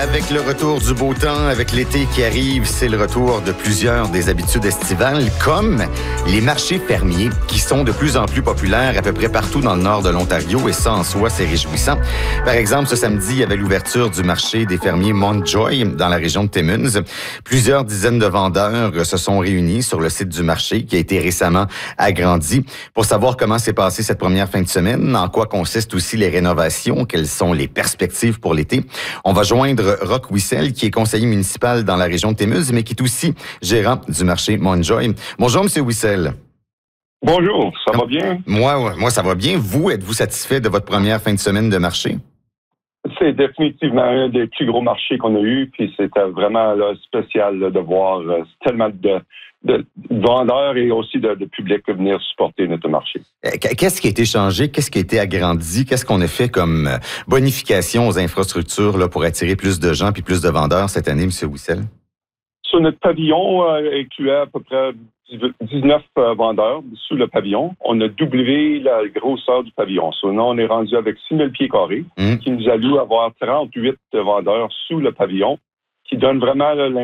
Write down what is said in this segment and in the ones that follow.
Avec le retour du beau temps, avec l'été qui arrive, c'est le retour de plusieurs des habitudes estivales, comme les marchés fermiers, qui sont de plus en plus populaires à peu près partout dans le nord de l'Ontario, et ça, en soi, c'est réjouissant. Par exemple, ce samedi, il y avait l'ouverture du marché des fermiers Mountjoy, dans la région de Timmins. Plusieurs dizaines de vendeurs se sont réunis sur le site du marché, qui a été récemment agrandi. Pour savoir comment s'est passée cette première fin de semaine, en quoi consistent aussi les rénovations, quelles sont les perspectives pour l'été, on va joindre Roch Wissel, qui est conseiller municipal dans la région de Timmins, mais qui est aussi gérant du marché Mountjoy. Bonjour, M. Wissel. Bonjour, ça va bien? Moi, ça va bien. Vous, êtes-vous satisfait de votre première fin de semaine de marché? C'est définitivement un des plus gros marchés qu'on a eu, puis c'était vraiment là, spécial là, de voir tellement de vendeurs et aussi de public venir supporter notre marché. Qu'est-ce qui a été changé? Qu'est-ce qui a été agrandi? Qu'est-ce qu'on a fait comme bonification aux infrastructures là, pour attirer plus de gens puis plus de vendeurs cette année, M. Wissel? Sur notre pavillon, incluait à peu près 19 vendeurs sous le pavillon. On a doublé la grosseur du pavillon. Sinon, on est rendu avec 6 000 pieds carrés, qui nous alloue avoir 38 vendeurs sous le pavillon, qui donne vraiment là,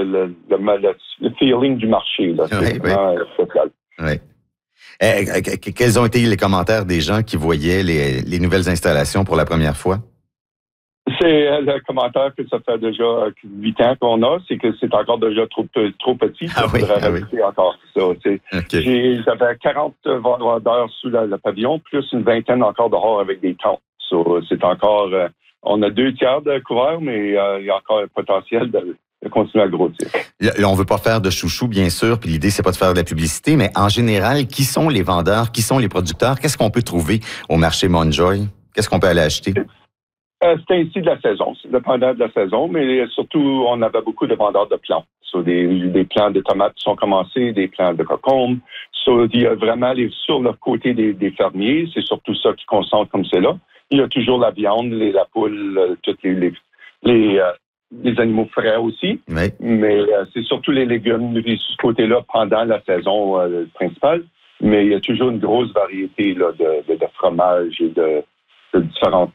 le feeling du marché. Là. C'est vraiment spécial. Oui. Quels ont été les commentaires des gens qui voyaient les nouvelles installations pour la première fois? C'est le commentaire que ça fait déjà 8 ans qu'on a, c'est que c'est encore déjà trop petit. Encore ça. Okay. J'avais 40 vendeurs sous le pavillon, plus une vingtaine encore dehors avec des tentes. C'est encore... on a 2/3 de couverts, mais il y a encore un potentiel de continuer à grossir. Là, on veut pas faire de chouchou, bien sûr, puis l'idée, c'est pas de faire de la publicité, mais en général, qui sont les vendeurs, qui sont les producteurs? Qu'est-ce qu'on peut trouver au marché Mountjoy? Qu'est-ce qu'on peut aller acheter? C'était ainsi de la saison, c'est dépendant de la saison, mais surtout, on avait beaucoup de vendeurs de plants. Des plants de tomates qui sont commencés, des plants de concombres. Il y a vraiment sur le côté des fermiers, c'est surtout ça qui concentre comme c'est là. Il y a toujours la viande, la poule, tous les animaux frais aussi. Oui. Mais c'est surtout les légumes de ce côté-là pendant la saison principale. Mais il y a toujours une grosse variété là, de fromages et de différentes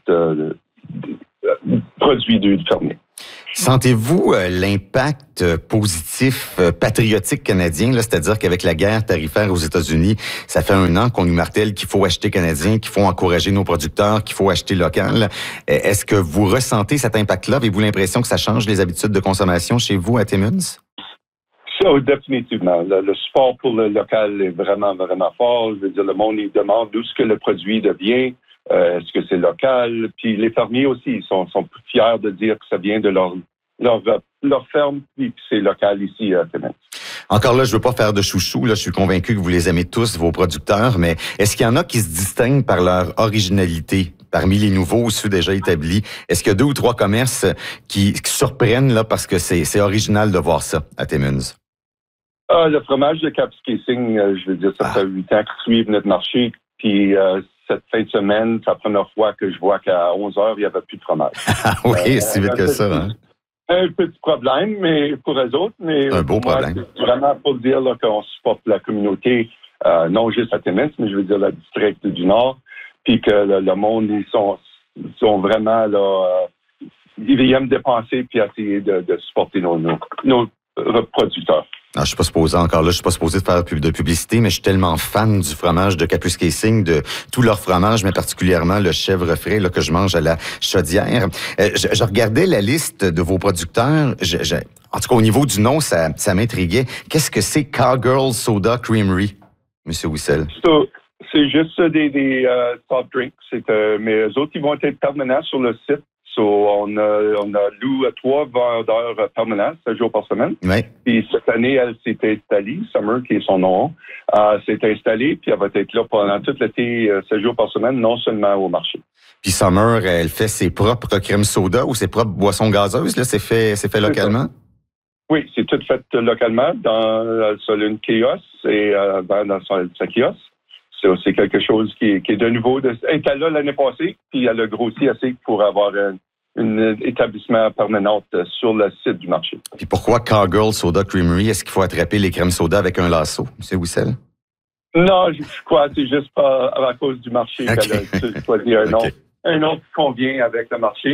produits du fermier. Sentez-vous l'impact positif patriotique canadien, là, c'est-à-dire qu'avec la guerre tarifaire aux États-Unis, ça fait 1 an qu'on nous martèle qu'il faut acheter canadien, qu'il faut encourager nos producteurs, qu'il faut acheter local. Est-ce que vous ressentez cet impact-là? Avez-vous l'impression que ça change les habitudes de consommation chez vous à Timmins? Ça, définitivement. Le support pour le local est vraiment, vraiment fort. Je veux dire, le monde, il demande d'où est-ce que le produit devient. Est-ce que c'est local? Puis les fermiers aussi, ils sont fiers de dire que ça vient de leur ferme, puis c'est local ici à Timmins. Encore là, je veux pas faire de chouchou. Là, je suis convaincu que vous les aimez tous, vos producteurs, mais est-ce qu'il y en a qui se distinguent par leur originalité? Parmi les nouveaux ou ceux déjà établis, est-ce qu'il y a 2 ou 3 commerces qui surprennent là parce que c'est original de voir ça à Timmins? Le fromage de Kapuskasing, je veux dire, ça fait 8 ans qu'ils suivent notre marché, puis cette fin de semaine, c'est la première fois que je vois qu'à 11h, il n'y avait plus de fromage. Oui, c'est vite que ça. Hein? Un petit problème, mais pour eux autres. Mais un beau problème. C'est vraiment pour dire là, qu'on supporte la communauté, non juste à Timmins, mais je veux dire le district du Nord, puis que le monde, ils sont vraiment là, ils aiment dépenser puis essayer de supporter nos producteurs. Je suis pas supposé de faire de publicité, mais je suis tellement fan du fromage de Kapuskasing, de tout leur fromage, mais particulièrement le chèvre frais là, que je mange à la chaudière. Je regardais la liste de vos producteurs. En tout cas, au niveau du nom, ça m'intriguait. Qu'est-ce que c'est Cowgirl Soda Creamery, M. Wissel? C'est juste des soft drinks. Mais eux autres, ils vont être permanents sur le site. On a loué 3 vendeurs permanents, 7 jours par semaine. Oui. Puis cette année, elle s'est installée, Summer, qui est son nom, s'est installée, puis elle va être là pendant tout l'été, 7 jours par semaine, non seulement au marché. Puis Summer, elle fait ses propres crèmes soda ou ses propres boissons gazeuses, là, c'est fait localement? Oui, c'est tout fait localement sur une kiosque et dans sa kiosque. C'est quelque chose qui est de nouveau. Elle était là l'année passée, puis elle a grossi assez pour avoir un établissement permanent sur le site du marché. Puis pourquoi Cowgirl Soda Creamery? Est-ce qu'il faut attraper les crèmes soda avec un lasso, M. Wissel? Non, je crois que c'est juste pas à cause du marché qu'elle a choisi un nom qui convient avec le marché.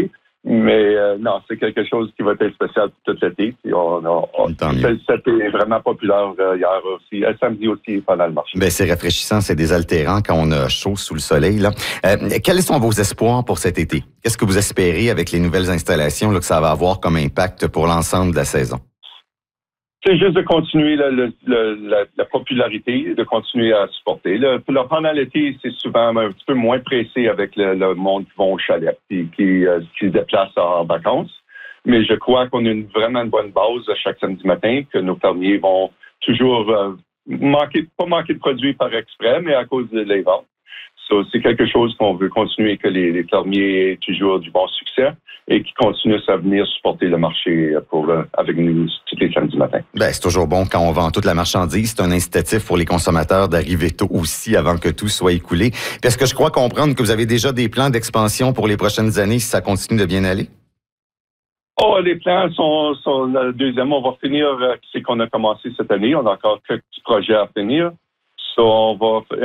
Mais non, c'est quelque chose qui va être spécial tout l'été. C'était vraiment populaire hier aussi, samedi aussi pendant le marché. Ben, c'est rafraîchissant, c'est désaltérant quand on a chaud sous le soleil. Là. Quels sont vos espoirs pour cet été? Qu'est-ce que vous espérez avec les nouvelles installations là, que ça va avoir comme impact pour l'ensemble de la saison? C'est juste de continuer la popularité, de continuer à supporter. Pendant l'été, c'est souvent un petit peu moins pressé avec le monde qui va au chalet et qui se déplace en vacances. Mais je crois qu'on a vraiment une bonne base chaque samedi matin, que nos fermiers vont toujours pas manquer de produits par exprès, mais à cause des ventes. C'est quelque chose qu'on veut continuer, que les fermiers aient toujours du bon succès et qui continuent à venir supporter le marché avec nous tous les samedis matins. Ben, c'est toujours bon quand on vend toute la marchandise. C'est un incitatif pour les consommateurs d'arriver tôt aussi avant que tout soit écoulé. Puis est-ce que je crois comprendre que vous avez déjà des plans d'expansion pour les prochaines années si ça continue de bien aller? Oh, les plans sont le deuxième. On va finir ce qu'on a commencé cette année. On a encore quelques petits projets à finir. On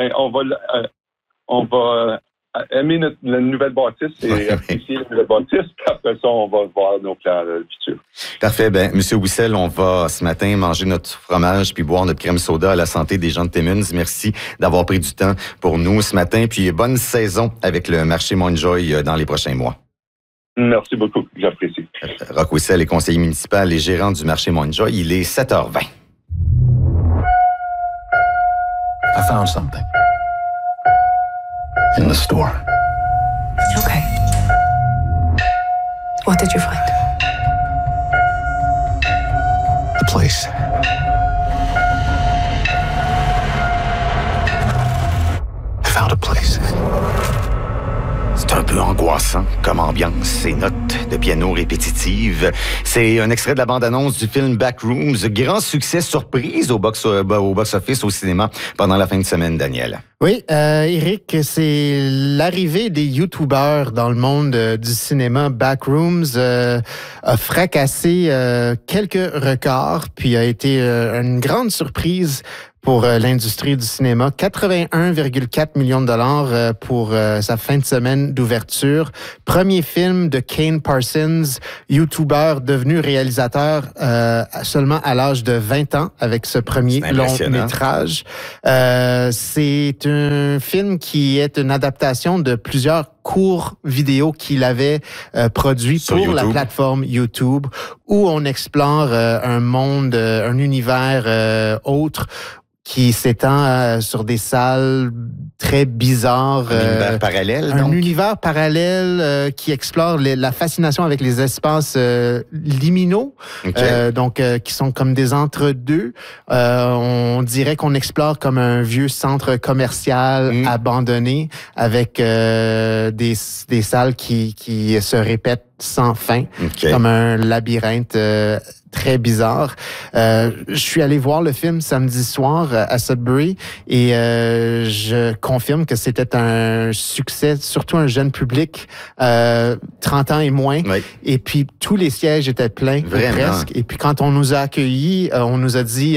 va aimer la nouvelle bâtisse et apprécier la nouvelle bâtisse. Puis après ça, on va voir nos plans futurs. Parfait. Ben, Monsieur Wissel, on va ce matin manger notre fromage puis boire notre crème soda à la santé des gens de Timmins. Merci d'avoir pris du temps pour nous ce matin. Puis bonne saison avec le marché Montjoy dans les prochains mois. Merci beaucoup. J'apprécie. Roch Wissel est conseiller municipal et gérant du marché Montjoy. Il est 7h20. I found something. In the store. Okay. What did you find? The place. I found a place. C'est un peu angoissant comme ambiance, ces notes de piano répétitives. C'est un extrait de la bande-annonce du film Backrooms, grand succès surprise au box-office au cinéma pendant la fin de semaine, Daniel. Oui, Éric, c'est l'arrivée des YouTubers dans le monde du cinéma. Backrooms a fracassé quelques records, puis a été une grande surprise pour l'industrie du cinéma. 81,4 millions de dollars pour sa fin de semaine d'ouverture. Premier film de Kane Parsons, YouTuber devenu réalisateur seulement à l'âge de 20 ans avec ce premier long métrage. C'est un film qui est une adaptation de plusieurs courts vidéos qu'il avait produits pour YouTube. La plateforme YouTube, où on explore un monde, un univers autre qui s'étend sur des salles très bizarres. Un univers parallèle, donc? Un univers parallèle qui explore la fascination avec les espaces liminaux, okay. Qui sont comme des entre-deux. On dirait qu'on explore comme un vieux centre commercial abandonné avec des salles qui se répètent sans fin, comme un labyrinthe très bizarre. Je suis allé voir le film samedi soir à Sudbury et je confirme que c'était un succès, surtout un jeune public, 30 ans et moins. Oui. Et puis, tous les sièges étaient pleins, presque. Et puis, quand on nous a accueillis, on nous a dit,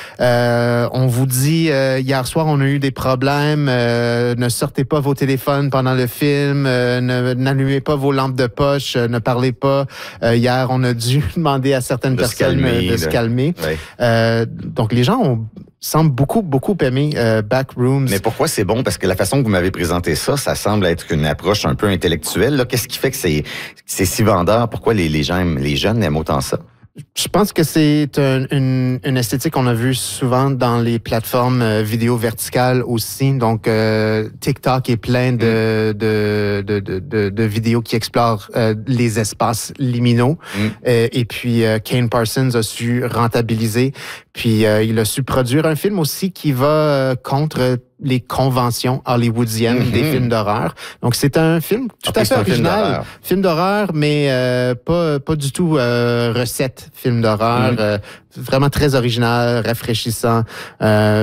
on vous dit, hier soir, on a eu des problèmes, ne sortez pas vos téléphones pendant le film, n'allumez pas vos lampes de poche, ne parlez pas. Hier, on a dû demander à certaines personnes de se calmer. Oui. Donc, les gens semblent beaucoup aimer Backrooms. Mais pourquoi c'est bon? Parce que la façon que vous m'avez présenté ça semble être une approche un peu intellectuelle. Là. Qu'est-ce qui fait que c'est si vendeur? Pourquoi les jeunes aiment autant ça? Je pense que c'est une esthétique qu'on a vue souvent dans les plateformes vidéo verticales aussi. Donc, TikTok est plein de vidéos qui explorent les espaces liminaux. Et puis, Kane Parsons a su rentabiliser. Puis, il a su produire un film aussi qui va contre les conventions hollywoodiennes des films d'horreur. Donc, c'est un film tout à fait original. Film d'horreur, mais pas du tout recette film d'horreur. Vraiment très original, rafraîchissant.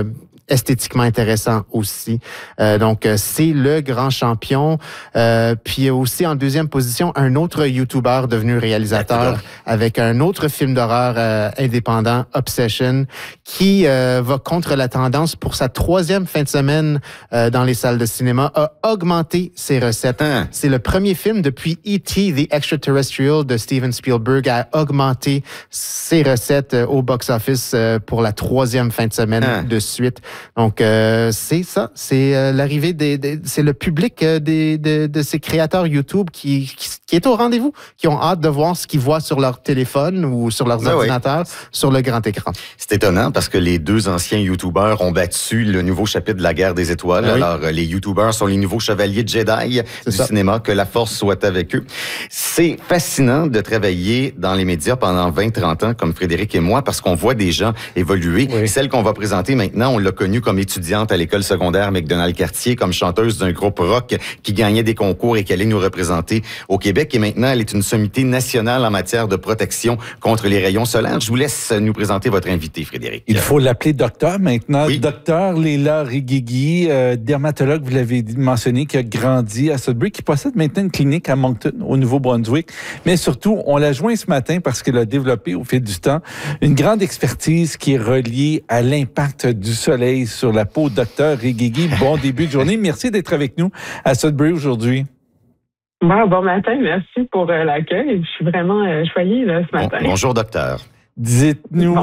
esthétiquement intéressant aussi. Donc, c'est le grand champion. Puis aussi, en deuxième position, un autre YouTuber devenu réalisateur avec un autre film d'horreur indépendant, Obsession, qui va contre la tendance pour sa 3e fin de semaine dans les salles de cinéma, a augmenté ses recettes. C'est le premier film depuis E.T. The Extraterrestrial de Steven Spielberg à augmenter ses recettes au box-office pour la 3e fin de semaine de suite. Donc, c'est ça. C'est l'arrivée c'est le public de ces créateurs YouTube qui est au rendez-vous, qui ont hâte de voir ce qu'ils voient sur leur téléphone ou sur leurs ordinateurs, sur le grand écran. C'est étonnant parce que les 2 anciens YouTubers ont battu le nouveau chapitre de la guerre des étoiles. Alors, les YouTubers sont les nouveaux chevaliers Jedi du cinéma. Que la force soit avec eux. C'est fascinant de travailler dans les médias pendant 20-30 ans, comme Frédéric et moi, parce qu'on voit des gens évoluer. Celle qu'on va présenter maintenant, on l'a connue comme étudiante à l'école secondaire McDonald-Cartier, comme chanteuse d'un groupe rock qui gagnait des concours et qui allait nous représenter au Québec. Et maintenant, elle est une sommité nationale en matière de protection contre les rayons solaires. Je vous laisse nous présenter votre invité, Frédéric. Il faut l'appeler docteur maintenant. Docteur Léla Rigigi, dermatologue, vous l'avez mentionné, qui a grandi à Sudbury, qui possède maintenant une clinique à Moncton, au Nouveau-Brunswick. Mais surtout, on l'a joint ce matin parce qu'elle a développé au fil du temps une grande expertise qui est reliée à l'impact du soleil sur la peau. Docteur Rigigi, bon début de journée. Merci d'être avec nous à Sudbury aujourd'hui. Bon matin, merci pour l'accueil. Je suis vraiment choyée ce matin. Bonjour, docteur. Dites-nous,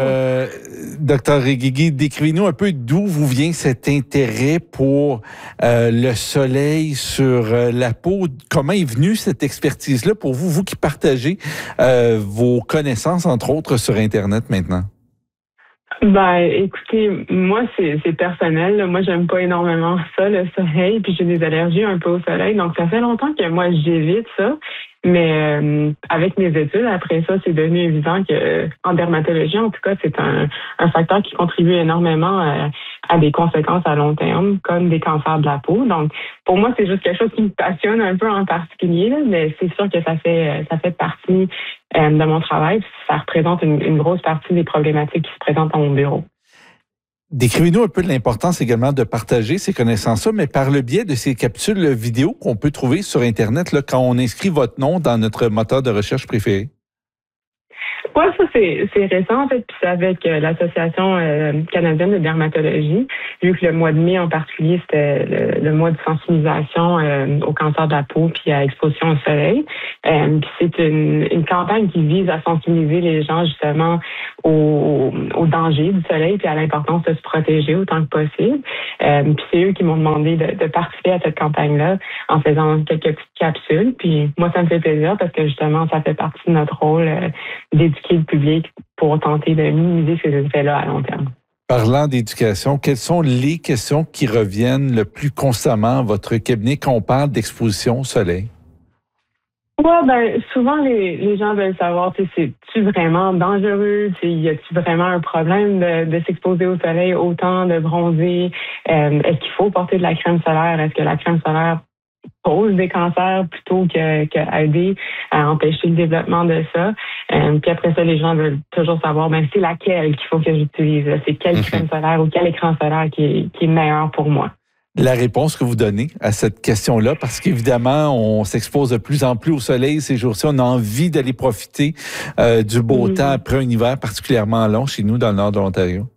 Dr Rigigi, décrivez-nous un peu d'où vous vient cet intérêt pour le soleil sur la peau. Comment est venue cette expertise-là pour vous, vous qui partagez vos connaissances, entre autres, sur Internet maintenant? Écoutez, moi, c'est personnel. Moi, j'aime pas énormément ça, le soleil, puis j'ai des allergies un peu au soleil. Donc, ça fait longtemps que moi, j'évite ça. Mais avec mes études, après ça, c'est devenu évident que en dermatologie, en tout cas, c'est un facteur qui contribue énormément à des conséquences à long terme, comme des cancers de la peau. Donc, pour moi, c'est juste quelque chose qui me passionne un peu en particulier, là, mais c'est sûr que ça fait partie de mon travail. Ça représente une grosse partie des problématiques qui se présentent dans mon bureau. Décrivez-nous un peu de l'importance également de partager ces connaissances-là, mais par le biais de ces capsules vidéo qu'on peut trouver sur Internet là, quand on inscrit votre nom dans notre moteur de recherche préféré. Oui, ça, c'est récent, en fait, puis c'est avec l'Association canadienne de dermatologie, vu que le mois de mai en particulier, c'était le mois de sensibilisation au cancer de la peau puis à exposition au soleil. Puis c'est une campagne qui vise à sensibiliser les gens justement au danger du soleil puis à l'importance de se protéger autant que possible. Puis c'est eux qui m'ont demandé de participer à cette campagne-là en faisant quelques petites capsules. Puis moi, ça me fait plaisir parce que justement, ça fait partie de notre rôle d'éduquer le public pour tenter de minimiser ces effets-là à long terme. Parlant d'éducation, quelles sont les questions qui reviennent le plus constamment à votre cabinet quand on parle d'exposition au soleil? Ouais, souvent les gens veulent savoir, c'est-tu vraiment dangereux? Y a-t-il vraiment un problème de s'exposer au soleil, autant de bronzer? Est-ce qu'il faut porter de la crème solaire? Est-ce que la crème solaire cause des cancers plutôt qu'aider à empêcher le développement de ça? Puis après ça, les gens veulent toujours savoir, c'est laquelle qu'il faut que j'utilise? C'est quelle crème solaire ou quel écran solaire qui est meilleur pour moi? La réponse que vous donnez à cette question-là, parce qu'évidemment, on s'expose de plus en plus au soleil ces jours-ci. On a envie d'aller profiter du beau temps après un hiver particulièrement long chez nous dans le nord de l'Ontario.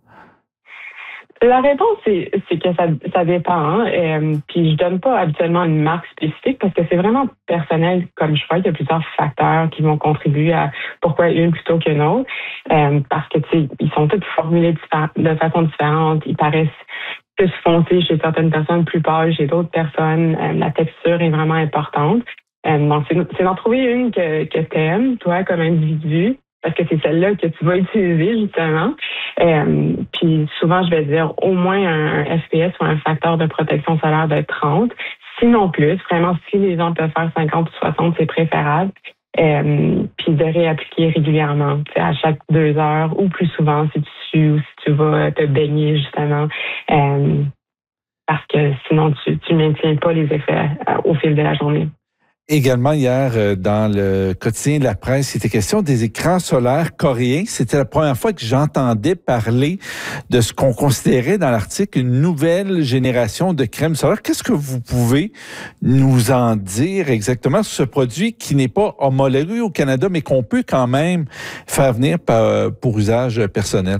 La réponse, c'est que ça dépend. Puis je donne pas habituellement une marque spécifique parce que c'est vraiment personnel comme choix. Il y a plusieurs facteurs qui vont contribuer à pourquoi une plutôt qu'une autre. Parce que ils sont tous formulés de façon différente. Ils paraissent plus foncés chez certaines personnes, plus pâles chez d'autres personnes. La texture est vraiment importante. Donc c'est d'en trouver une que tu aimes, toi, comme individu. Parce que c'est celle-là que tu vas utiliser, justement. Puis souvent, je vais dire au moins un FPS ou un facteur de protection solaire de 30, sinon plus. Vraiment, si les gens peuvent faire 50 ou 60, c'est préférable. Puis de réappliquer régulièrement, à chaque 2 heures ou plus souvent si tu sues ou si tu vas te baigner, justement. Parce que sinon, tu maintiens pas les effets au fil de la journée. Également, hier, dans le quotidien de la presse, il était question des écrans solaires coréens. C'était la première fois que j'entendais parler de ce qu'on considérait dans l'article une nouvelle génération de crème solaire. Qu'est-ce que vous pouvez nous en dire exactement sur ce produit qui n'est pas homologué au Canada, mais qu'on peut quand même faire venir pour usage personnel?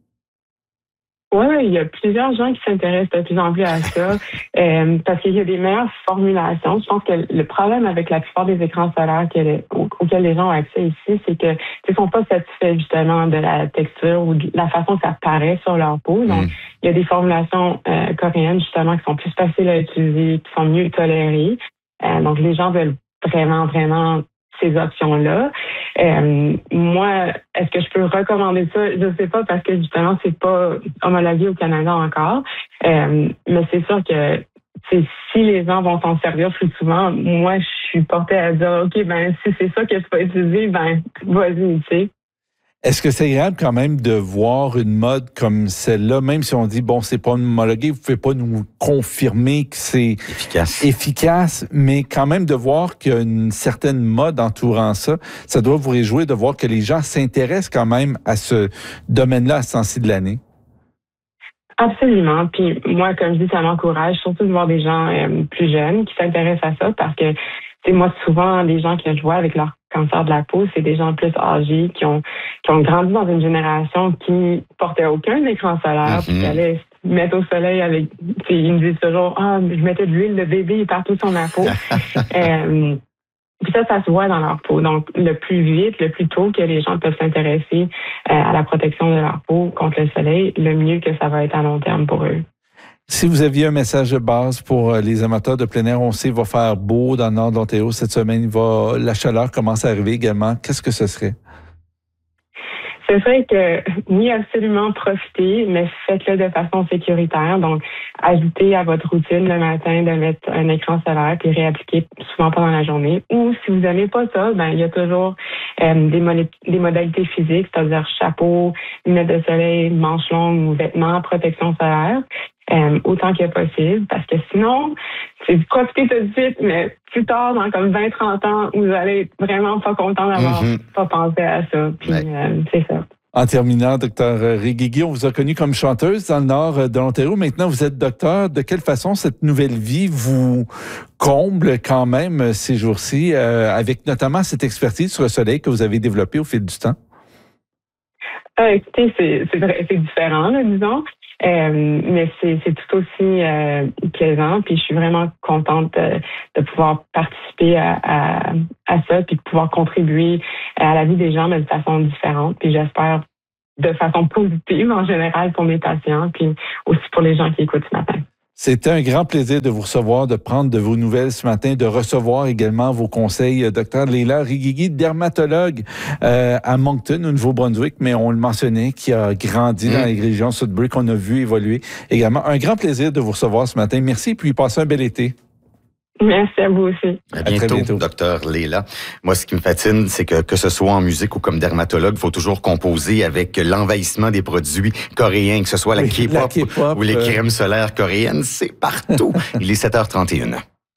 Oui, il y a plusieurs gens qui s'intéressent de plus en plus à ça parce qu'il y a des meilleures formulations. Je pense que le problème avec la plupart des écrans solaires auxquels les gens ont accès ici, c'est que ils sont pas satisfaits justement de la texture ou de la façon que ça paraît sur leur peau. Donc, il y a des formulations coréennes justement qui sont plus faciles à utiliser, qui sont mieux tolérées. Donc, les gens veulent vraiment ces options-là. Moi, est-ce que je peux recommander ça? Je ne sais pas parce que justement, c'est pas homologué au Canada encore. Mais c'est sûr que si les gens vont s'en servir plus souvent, moi, je suis portée à dire, OK, ben si c'est ça que tu vas utiliser, ben vas-y, tu sais. Est-ce que c'est agréable quand même de voir une mode comme celle-là, même si on dit, bon, c'est pas homologué, vous pouvez pas nous confirmer que c'est efficace, mais quand même de voir qu'il y a une certaine mode entourant ça, ça doit vous réjouir de voir que les gens s'intéressent quand même à ce domaine-là à ce temps-ci de l'année. Absolument. Puis moi, comme je dis, ça m'encourage surtout de voir des gens plus jeunes qui s'intéressent à ça parce que, tu sais, moi, souvent, les gens que je vois avec leur cancer de la peau, c'est des gens plus âgés qui ont grandi dans une génération qui portait aucun écran solaire, puis qui allaient se mettre au soleil avec, ils me disent toujours, je mettais de l'huile de bébé partout sur ma peau. Puis ça se voit dans leur peau. Donc, le plus vite, le plus tôt que les gens peuvent s'intéresser à la protection de leur peau contre le soleil, le mieux que ça va être à long terme pour eux. Si vous aviez un message de base pour les amateurs de plein air, on sait qu'il va faire beau dans le nord de l'Ontario cette semaine. La chaleur commence à arriver également. Qu'est-ce que ce serait? Ce serait que, oui, absolument profitez, mais faites-le de façon sécuritaire. Donc, ajoutez à votre routine le matin de mettre un écran solaire puis réappliquer souvent pendant la journée. Ou si vous n'aimez pas ça, ben il y a toujours des modalités physiques, c'est-à-dire chapeau, lunettes de soleil, manches longues ou vêtements, protection solaire. Autant que possible, parce que sinon, c'est profiter tout de suite, mais plus tard, dans comme 20-30 ans, vous allez être vraiment pas content d'avoir pas pensé à ça. Puis c'est ça. En terminant, Dr. Rigigi, on vous a connu comme chanteuse dans le nord de l'Ontario. Maintenant, vous êtes docteur. De quelle façon cette nouvelle vie vous comble quand même ces jours-ci, avec notamment cette expertise sur le soleil que vous avez développée au fil du temps? Écoutez, c'est différent, là, disons. Mais c'est tout aussi plaisant. Puis je suis vraiment contente de pouvoir participer à ça, puis de pouvoir contribuer à la vie des gens, mais de façon différente. Puis j'espère de façon positive en général pour mes patients, puis aussi pour les gens qui écoutent ce matin. C'était un grand plaisir de vous recevoir, de prendre de vos nouvelles ce matin, de recevoir également vos conseils. Dr. Leila Rigigi, dermatologue à Moncton, au Nouveau-Brunswick, mais on le mentionnait, qui a grandi dans les régions Sudbury, qu'on a vu évoluer également. Un grand plaisir de vous recevoir ce matin. Merci, puis passez un bel été. Merci à vous aussi. À bientôt, Dr. Leila. Moi, ce qui me fascine, c'est que ce soit en musique ou comme dermatologue, il faut toujours composer avec l'envahissement des produits coréens, que ce soit la K-pop ou les crèmes solaires coréennes. C'est partout. Il est 7h31.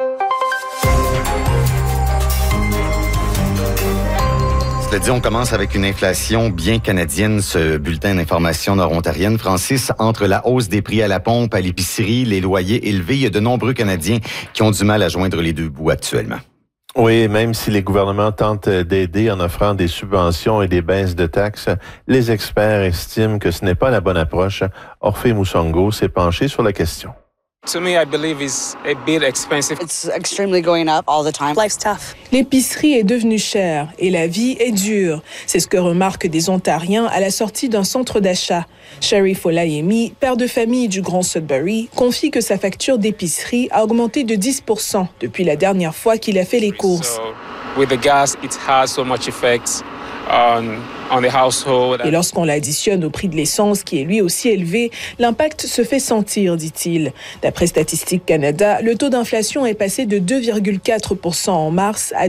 Cela dit, on commence avec une inflation bien canadienne. Ce bulletin d'information nord-ontarienne, Francis, entre la hausse des prix à la pompe, à l'épicerie, les loyers élevés, il y a de nombreux Canadiens qui ont du mal à joindre les deux bouts actuellement. Oui, même si les gouvernements tentent d'aider en offrant des subventions et des baisses de taxes, les experts estiment que ce n'est pas la bonne approche. Orphée Moussongo s'est penché sur la question. To me, I believe it's a bit expensive. It's extremely going up all the time. Life's tough. L'épicerie est devenue chère et la vie est dure. C'est ce que remarquent des Ontariens à la sortie d'un centre d'achat. Sharif Olayemi, père de famille du Grand Sudbury, confie que sa facture d'épicerie a augmenté de 10% depuis la dernière fois qu'il a fait les courses. So, with the gas, it has so much effect on on the household. Et lorsqu'on l'additionne au prix de l'essence, qui est lui aussi élevé, l'impact se fait sentir, dit-il. D'après Statistique Canada, le taux d'inflation est passé de 2,4% en mars à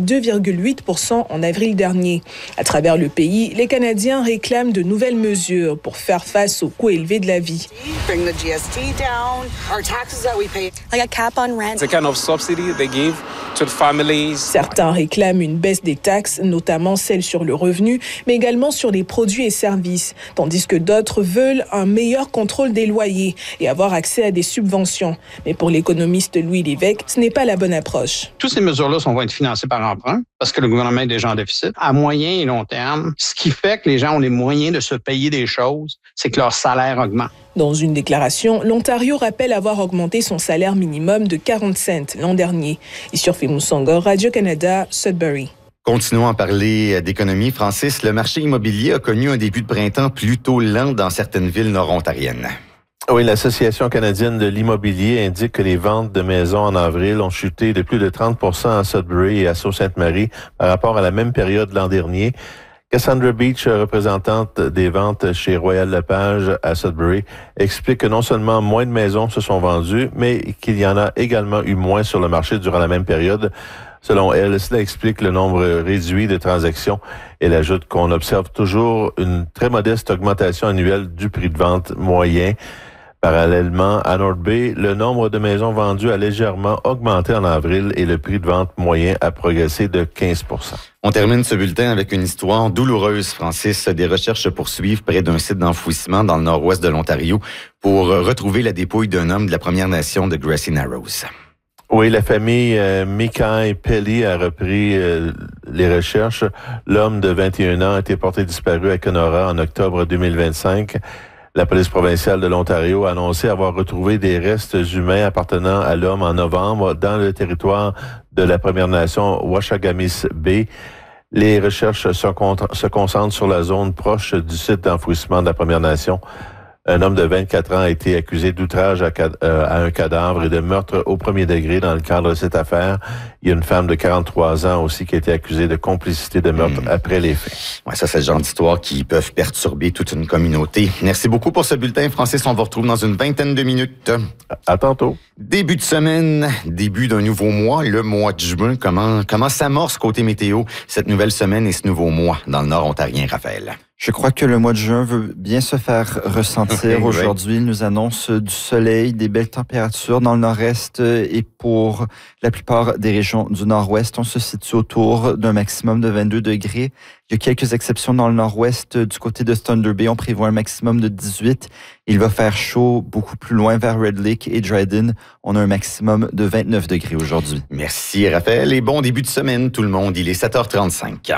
2,8% en avril dernier. À travers le pays, les Canadiens réclament de nouvelles mesures pour faire face aux coûts élevés de la vie. Bring the GST down, our taxes that we pay, like a cap on rent. The kind of subsidy they give to the families. Certains réclament une baisse des taxes, notamment celles sur le revenu, mais également sur les produits et services, tandis que d'autres veulent un meilleur contrôle des loyers et avoir accès à des subventions. Mais pour l'économiste Louis Lévesque, ce n'est pas la bonne approche. Toutes ces mesures-là vont être financées par emprunt parce que le gouvernement est déjà en déficit. À moyen et long terme, ce qui fait que les gens ont les moyens de se payer des choses, c'est que leur salaire augmente. Dans une déclaration, l'Ontario rappelle avoir augmenté son salaire minimum de 40 cents l'an dernier. Ici, Musango, Radio-Canada, Sudbury. Continuons à parler d'économie. Francis, le marché immobilier a connu un début de printemps plutôt lent dans certaines villes nord-ontariennes. Oui, l'Association canadienne de l'immobilier indique que les ventes de maisons en avril ont chuté de plus de 30% à Sudbury et à Sault-Sainte-Marie par rapport à la même période l'an dernier. Cassandra Beach, représentante des ventes chez Royal Lepage à Sudbury, explique que non seulement moins de maisons se sont vendues, mais qu'il y en a également eu moins sur le marché durant la même période. Selon elle, cela explique le nombre réduit de transactions. Elle ajoute qu'on observe toujours une très modeste augmentation annuelle du prix de vente moyen. Parallèlement, à North Bay, le nombre de maisons vendues a légèrement augmenté en avril et le prix de vente moyen a progressé de 15%. On termine ce bulletin avec une histoire douloureuse, Francis. Des recherches se poursuivent près d'un site d'enfouissement dans le nord-ouest de l'Ontario pour retrouver la dépouille d'un homme de la Première Nation de Grassy Narrows. Oui, la famille Mikai Pelly a repris les recherches. L'homme de 21 ans a été porté disparu à Kenora en octobre 2025. La police provinciale de l'Ontario a annoncé avoir retrouvé des restes humains appartenant à l'homme en novembre dans le territoire de la Première Nation Wachaгаmis Bay. Les recherches se concentrent sur la zone proche du site d'enfouissement de la Première Nation. Un homme de 24 ans a été accusé d'outrage à un cadavre et de meurtre au premier degré dans le cadre de cette affaire. Il y a une femme de 43 ans aussi qui a été accusée de complicité de meurtre après les faits. Ouais, ça, c'est le genre d'histoire qui peuvent perturber toute une communauté. Merci beaucoup pour ce bulletin, Francis. On vous retrouve dans une vingtaine de minutes. À tantôt. Début de semaine, début d'un nouveau mois, le mois de juin. Comment s'amorce côté météo cette nouvelle semaine et ce nouveau mois dans le Nord ontarien, Raphaël? Je crois que le mois de juin veut bien se faire ressentir. Aujourd'hui, il nous annonce du soleil, des belles températures dans le nord-est et pour la plupart des régions du nord-ouest, on se situe autour d'un maximum de 22 degrés. Il y a quelques exceptions dans le nord-ouest. Du côté de Thunder Bay, on prévoit un maximum de 18. Il va faire chaud beaucoup plus loin vers Red Lake et Dryden. On a un maximum de 29 degrés aujourd'hui. Merci, Raphaël. Et bon début de semaine, tout le monde. Il est 7h35.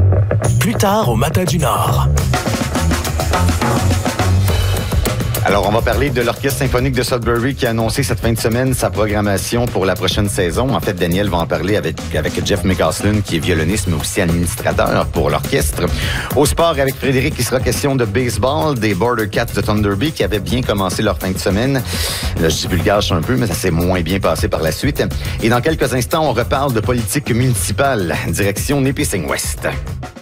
Plus tard, au Matin du Nord. Alors, on va parler de l'Orchestre symphonique de Sudbury qui a annoncé cette fin de semaine sa programmation pour la prochaine saison. En fait, Daniel va en parler avec Jeff McCausland, qui est violoniste, mais aussi administrateur pour l'orchestre. Au sport, avec Frédéric, il sera question de baseball, des Border Cats de Thunder Bay qui avaient bien commencé leur fin de semaine. Là, je divulgage un peu, mais ça s'est moins bien passé par la suite. Et dans quelques instants, on reparle de politique municipale, direction Nipissing West.